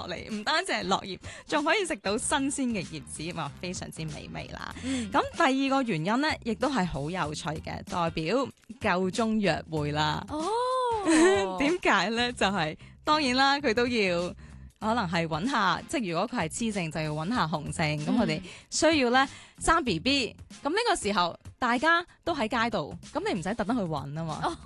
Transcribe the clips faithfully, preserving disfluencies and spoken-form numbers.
落嚟，唔單止係落葉，仲可以食到新鮮嘅葉子，哇，非常之美味啦。咁、嗯、第二個原因咧，亦都係好有趣嘅，代表夠鐘約會啦。 哦， 點解咧？就係、是、當然啦，佢都要。可能係揾下，即係如果佢係雌性，就要揾下雄性。咁佢哋需要咧生 B B。咁呢個時候大家都喺街度，咁你唔使特登去揾啊嘛。哦、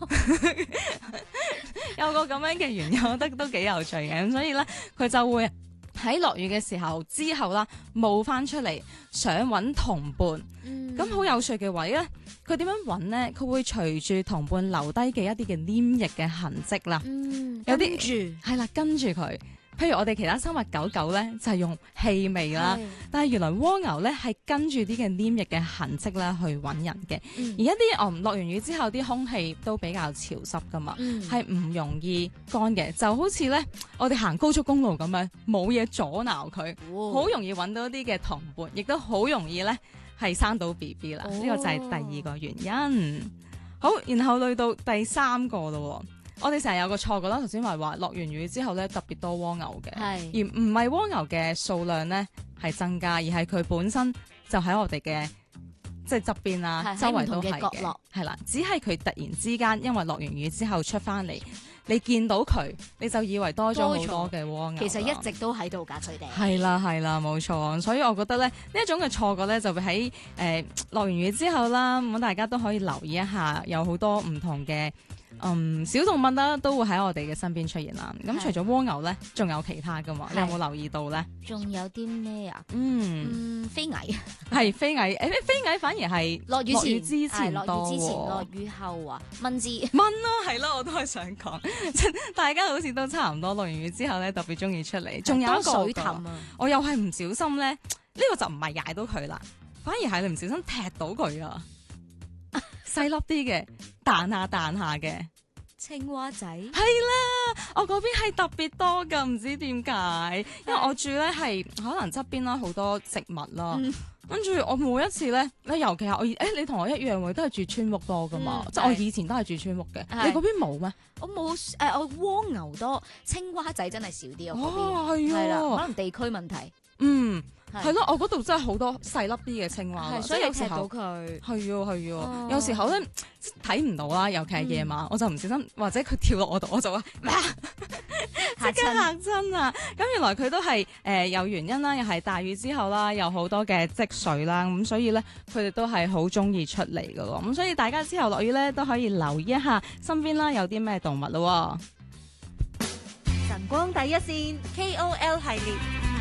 有個咁樣嘅原因，我覺得都幾有趣嘅。咁所以咧，佢就會喺落雨嘅時候之後啦，冒翻出嚟想揾同伴。咁好、嗯、有趣嘅位咧，佢點樣揾咧？佢會隨住同伴留低嘅一啲嘅黏液嘅痕跡啦。嗯、有啲住係啦，跟住佢。譬如我哋其他生物狗狗咧，就係、是、用氣味啦，是但係原來蝸牛咧係跟住啲嘅黏液嘅痕跡咧去揾人嘅。嗯、而一啲哦落完雨之後，啲空氣都比較潮濕噶嘛，係唔、嗯、容易乾嘅，就好似咧我哋行高速公路咁樣，冇嘢阻撓佢，好、哦、容易揾到一啲嘅同伴，亦都好容易咧係生到 B B 啦。呢、哦、個就係第二個原因。好，然後去到第三個咯。我哋成日有個錯覺啦，頭先話話落完雨之後咧特別多蝸牛嘅，是而唔係蝸牛嘅數量咧係增加，而係佢本身就喺我哋嘅即係側邊啊，周圍都係嘅，係啦，只係佢突然之間因為落完雨之後出翻嚟，你見到佢你就以為多咗好多嘅蝸牛， 其實一直都喺度㗎佢哋。 係啦係啦，冇錯，所以我覺得咧呢一種嘅錯覺咧就會喺誒落完雨之後啦，咁大家都可以留意一下，有好多唔同嘅。嗯，小動物啦都會喺我哋嘅身邊出現啦。咁除咗蝸牛咧，仲有其他噶嘛？你有冇留意到咧？ 仲有啲咩啊？ 嗯， 嗯，飛蟻係飛蟻。誒，飛蟻反而係落雨前之前多。 落雨之前，落雨後啊，蚊子蚊咯，係咯，我都係想講，大家好似都差唔多。落完雨之後咧，特別中意出嚟。仲有一個水凼啊， 我又係唔小心咧，呢、呢個就唔係踩到佢啦，反而係你唔小心踢到佢啊！細粒啲嘅，彈下彈下嘅青蛙仔， 係啦，我嗰邊係特別多噶，唔知點解，因為我住咧係可能側邊啦好多植物啦，跟住、嗯、我每一次咧，咧尤其係我，誒、欸、你同我一樣喎，都係住村屋多噶嘛，嗯、即係我以前都係住村屋嘅，是你嗰邊冇咩？ 我冇誒、呃，我蝸牛多，青蛙仔真係少啲啊， 哦係啊， 係啦，可能地區問題， 嗯。係咯，我嗰度真係好多細粒啲嘅青蛙， 所以有時候佢係啊係啊，有時候咧睇唔到啦，尤其係夜晚，我就唔小心或者佢跳落我度，我就話嚇親嚇親啊！咁原來佢都係誒有原因啦，又係大雨之後啦，有好多嘅積水啦，咁所以咧佢哋都係好中意出嚟噶咯。咁所以大家之後落雨咧都可以留意一下身邊啦有啲咩動物咯。 晨光第一線 K O L 系列。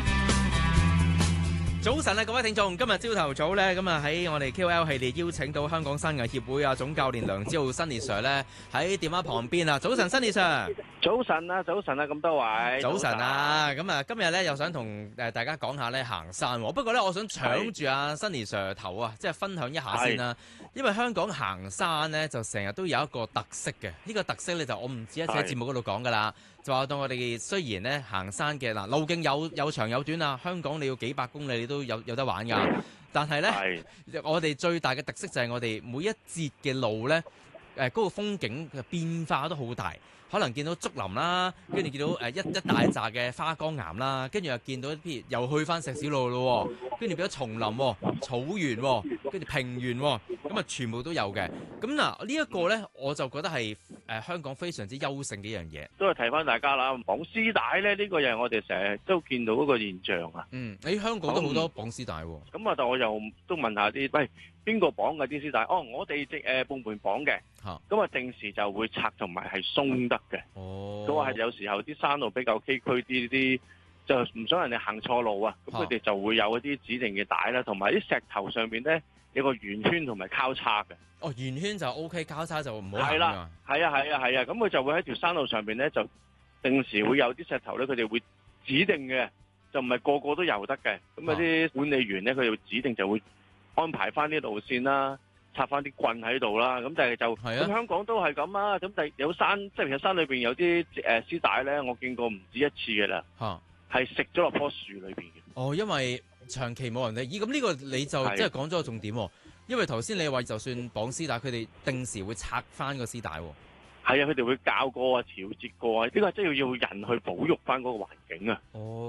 早晨啊，各位聽眾，今日朝頭早咧，咁啊喺我哋 K O L 系列邀請到香港山藝協會啊總教練梁子浩 Sunny Sir 咧喺電話旁邊啊，早晨 Sunny Sir。 早晨啊，早晨啊，咁多位。 早晨啊，咁啊今日咧又想同誒大家講下咧行山，不過咧我想搶住阿 Sunny Sir 頭啊，即係分享一下先啦。因為香港行山咧就成日都有一個特色嘅，呢個特色咧就我唔止一次喺節目嗰度講噶啦。就話到我哋雖然咧行山嘅嗱路徑有有長有短啊，香港你要幾百公里你都有有得玩㗎，但係咧是我哋最大嘅特色就係我哋每一節嘅路咧，誒、呃、嗰、那個風景嘅變化都好大。可能見到竹林啦，跟住見到誒一一大紮嘅花崗岩啦，跟住又見到啲又去翻石屎路咯，跟住變咗叢林、草原、跟住平原，咁啊全部都有嘅。咁嗱呢一個咧，我就覺得係誒、呃、香港非常之優勝嘅一樣嘢。 都係提翻大家啦，綁絲帶咧呢、呢個又係我哋成日都見到嗰個現象啊。 嗯，喺香港都好多綁絲帶喎。 咁啊，但我又都問下啲，喂邊個綁嘅啲絲帶？哦，我哋即誒部門綁嘅。嚇，咁啊定時就會拆同埋係鬆得嘅。哦，咁啊係有時候啲山路比較崎嶇啲，啲就唔想人哋行錯路啊。咁佢哋就會有一啲指定嘅帶啦，同埋啲石頭上邊咧有個圓圈同埋交叉嘅。 哦，圓圈就 O K，交叉就唔好行。 係啦，係啊，係啊，係啊，咁佢就會喺條山路上邊咧就定時會有啲石頭咧，佢哋會指定嘅，就唔係個個都游得嘅。咁啊啲管理員咧，佢哋會指定就會安排翻啲路線啦。插翻啲棍喺度啦，咁但係就咁、啊、香港都係咁啊，咁但係有山，即係其實山裏邊有啲誒絲帶咧，我見過唔止一次嘅啦，係食咗落棵樹裏邊嘅。 哦，因為長期冇人理，咦？咁呢個你就即係講咗個重點喎，因為頭先你話就算綁絲帶，佢哋定時會拆翻個絲帶喎。係啊，佢哋會校過啊、調節過啊，呢、呢個真係要要人去保育翻嗰個環境啊。哦。